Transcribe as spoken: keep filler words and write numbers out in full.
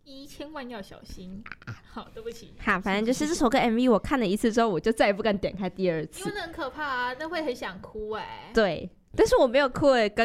一千万要小心。好，对不起。 好，反正就是这首歌 M V 我看了一次之后，我就再也不敢点开第二次， 因为那很可怕啊，那会很想哭哎、欸。 对，但是我没有哭诶，跟